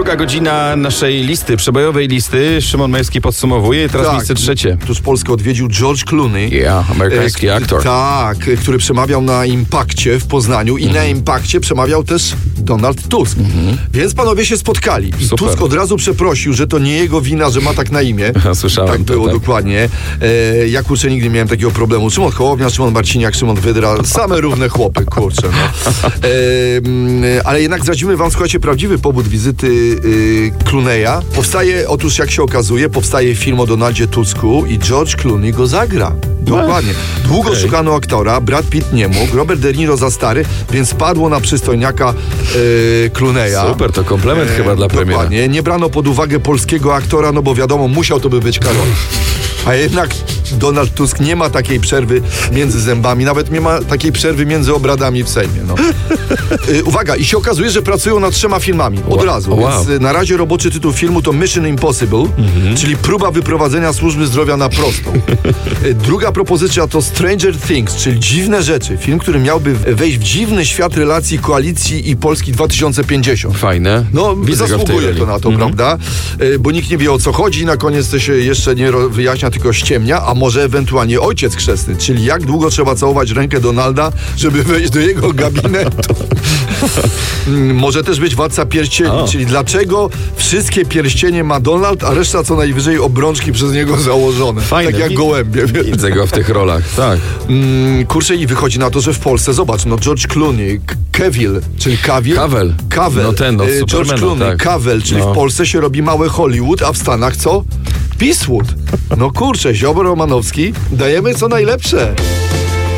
Druga godzina naszej listy, przebojowej listy. Szymon Majewski podsumowuje. Teraz miejsce trzecie. Tuż Polskę odwiedził George Clooney. Amerykański aktor. Tak, który przemawiał na Impakcie w Poznaniu i na Impakcie przemawiał też Donald Tusk. Więc panowie się spotkali. I Super. Tusk od razu przeprosił, że to nie jego wina, że ma tak na imię. Słyszałem tak to, było tak. dokładnie. Ja kurczę nigdy nie miałem takiego problemu. Szymon Hołownia, Szymon Marciniak, Szymon Wydra. Same równe chłopy, kurczę. No. Ale jednak zdradzimy wam, słuchajcie, prawdziwy powód wizyty Clooney'a. Otóż jak się okazuje, powstaje film o Donaldzie Tusku i George Clooney go zagra. Dokładnie. Długo szukano aktora, Brad Pitt nie mógł, Robert De Niro za stary, więc padło na przystojniaka Clooney'a. Super, to komplement chyba dla premiera. Dokładnie. Nie brano pod uwagę polskiego aktora, no bo wiadomo, musiał to by być Karol. A jednak Donald Tusk nie ma takiej przerwy między zębami, nawet nie ma takiej przerwy między obradami w Sejmie. No. Uwaga, i się okazuje, że pracują nad 3 filmami od razu. Więc na razie roboczy tytuł filmu to Mission Impossible, czyli próba wyprowadzenia służby zdrowia na prostą. Druga propozycja to Stranger Things, czyli Dziwne Rzeczy. Film, który miałby wejść w dziwny świat relacji koalicji i Polski 2050. Fajne. No, Widzę zasługuje to na to, prawda? Bo nikt nie wie, o co chodzi. Na koniec to się jeszcze nie wyjaśnia, tylko ściemnia, a może ewentualnie ojciec chrzestny, czyli jak długo trzeba całować rękę Donalda, żeby wejść do jego gabinetu. Może też być Władca Pierścieni, czyli dlaczego wszystkie pierścienie ma Donald, a reszta co najwyżej obrączki przez niego założone. Fajne. Tak jak gołębie. Widzę go w tych rolach, tak. Kurczę, i wychodzi na to, że w Polsce, zobacz, no George Clooney, Cavill, czyli Cavill. No ten, no George Clooney, tak. Cavill, czyli w Polsce się robi małe Hollywood, a w Stanach co? Peacewood. No kurczę, Ziobro, Romanowski, dajemy co najlepsze.